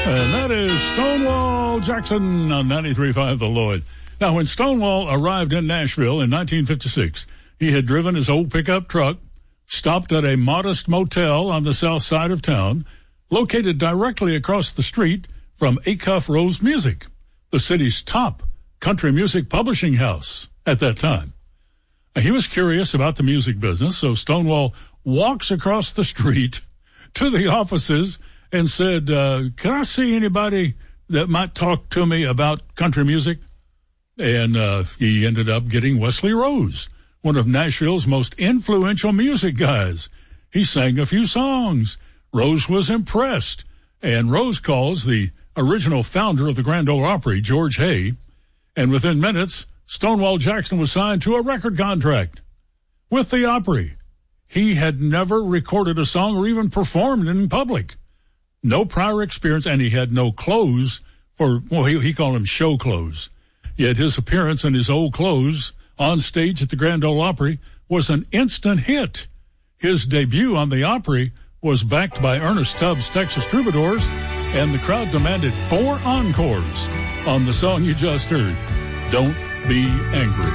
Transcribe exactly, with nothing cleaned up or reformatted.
And that is Stonewall Jackson on ninety-three point five The Lloyd. Now, when Stonewall arrived in Nashville in nineteen fifty-six, he had driven his old pickup truck, stopped at a modest motel on the south side of town, located directly across the street from Acuff Rose Music, the city's top country music publishing house at that time. He was curious about the music business, so Stonewall walks across the street to the offices and said, uh, can I see anybody that might talk to me about country music? And uh, he ended up getting Wesley Rose, one of Nashville's most influential music guys. He sang a few songs. Rose was impressed, and Rose calls the original founder of the Grand Ole Opry, George Hay, and within minutes, Stonewall Jackson was signed to a record contract with the Opry. He had never recorded a song or even performed in public. No prior experience, and he had no clothes for, well, he, he called them show clothes. Yet his appearance in his old clothes on stage at the Grand Ole Opry was an instant hit. His debut on the Opry was backed by Ernest Tubbs' Texas Troubadours, and the crowd demanded four encores on the song you just heard, Don't Be Angry.